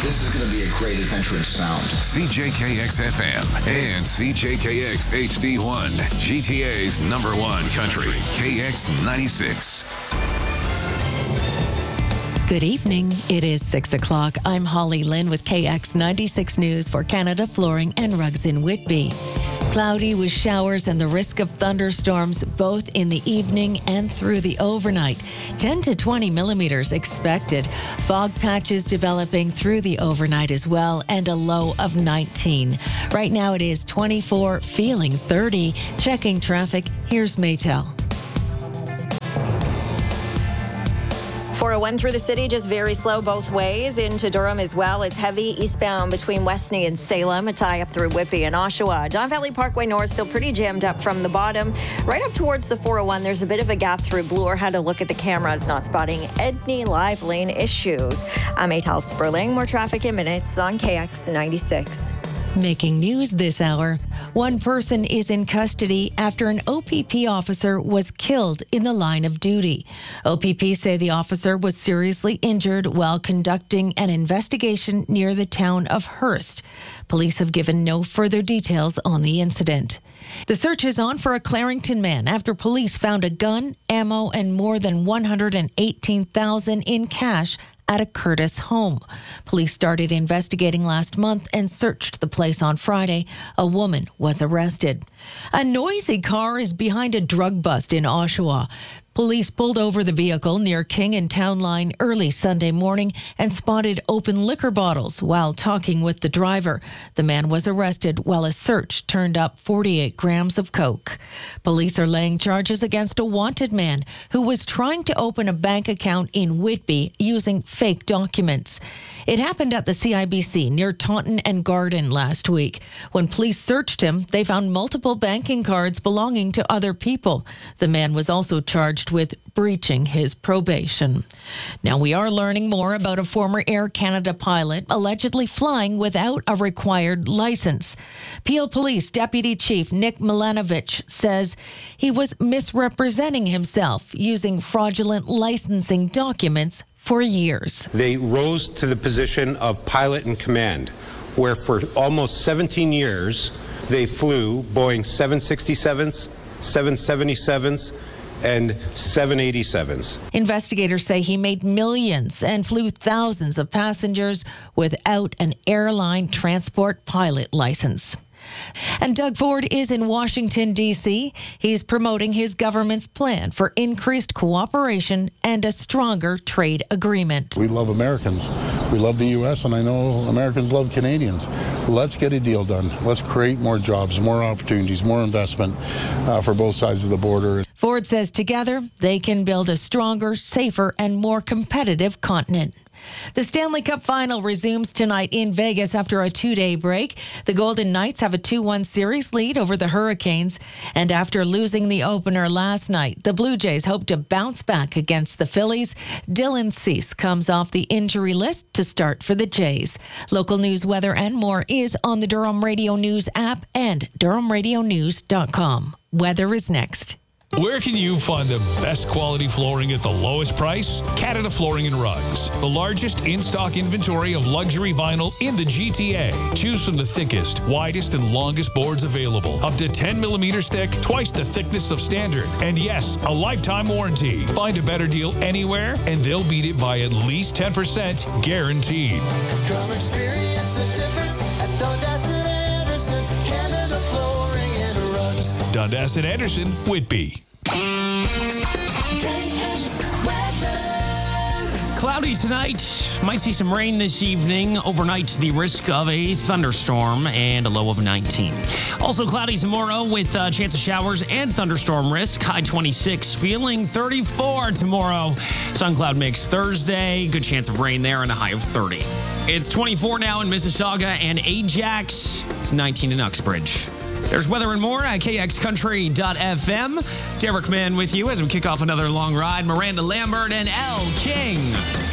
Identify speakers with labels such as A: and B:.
A: This is going to be a great adventure in sound.
B: CJKX FM and CJKX HD1, GTA's #1 country, KX 96.
C: Good evening. It is 6 o'clock. I'm Holly Lynn with KX 96 News for Canada Flooring and Rugs in Whitby. Cloudy with showers and the risk of thunderstorms both in the evening and through the overnight. 10 to 20 millimeters expected. Fog patches developing through the overnight as well, and a low of 19. Right now it is 24, feeling 30. Checking traffic, here's Maytel.
D: 401 through the city, just very slow both ways. Into Durham as well. It's heavy eastbound between Westney and Salem. A tie up through Whitby and Oshawa. Don Valley Parkway North still pretty jammed up from the bottom. Right up towards the 401, there's a bit of a gap through Bloor. Had a look at the cameras, not spotting any live lane issues. I'm Atal Sperling. More traffic in minutes on KX 96.
C: Making news this hour. One person is in custody after an OPP officer was killed in the line of duty. OPP say the officer was seriously injured while conducting an investigation near the town of Hearst. Police have given no further details on the incident. The search is on for a Clarington man after police found a gun, ammo, and more than $118,000 in cash at a Curtis home. Police started investigating last month and searched the place on Friday. A woman was arrested. A noisy car is behind a drug bust in Oshawa. Police pulled over the vehicle near King and Town Line early Sunday morning and spotted open liquor bottles while talking with the driver. The man was arrested while a search turned up 48 grams of coke. Police are laying charges against a wanted man who was trying to open a bank account in Whitby using fake documents. It happened at the CIBC near Taunton and Garden last week. When police searched him, they found multiple banking cards belonging to other people. The man was also charged with breaching his probation. Now we are learning more about a former Air Canada pilot allegedly flying without a required license. Peel Police Deputy Chief Nick Milanovich says he was misrepresenting himself using fraudulent licensing documents for years.
E: They rose to the position of pilot in command, where for almost 17 years they flew Boeing 767s, 777s, and 787s.
C: Investigators say he made millions and flew thousands of passengers without an airline transport pilot license. And Doug Ford is in Washington, D.C. He's promoting his government's plan for increased cooperation and a stronger trade agreement.
F: We love Americans. We love the U.S., and I know Americans love Canadians. Let's get a deal done. Let's create more jobs, more opportunities, more investment for both sides of the border.
C: Ford says together they can build a stronger, safer, and more competitive continent. The Stanley Cup Final resumes tonight in Vegas after a 2-day break. The Golden Knights have a 2-1 series lead over the Hurricanes. And after losing the opener last night, the Blue Jays hope to bounce back against the Phillies. Dylan Cease comes off the injury list to start for the Jays. Local news, weather, and more is on the Durham Radio News app and durhamradionews.com. Weather is next.
G: Where can you find the best quality flooring at the lowest price? Canada Flooring and Rugs, the largest in-stock inventory of luxury vinyl in the GTA. Choose from the thickest, widest, and longest boards available. Up to 10 millimeters thick, twice the thickness of standard. And yes, a lifetime warranty. Find a better deal anywhere, and they'll beat it by at least 10% guaranteed.
H: Come experience the difference at Dundas and Anderson, Canada Flooring and Rugs.
G: Dundas and Anderson, Whitby.
I: Cloudy tonight. Might see some rain this evening. Overnight, the risk of a thunderstorm and a low of 19. Also cloudy tomorrow with a chance of showers and thunderstorm risk. High 26, feeling 34 tomorrow. Sun cloud mix Thursday. Good chance of rain there and a high of 30. It's 24 now in Mississauga and Ajax. It's 19 in Uxbridge. There's weather and more at kxcountry.fm. Derek Mann with you as we kick off another long ride. Miranda Lambert and Elle King.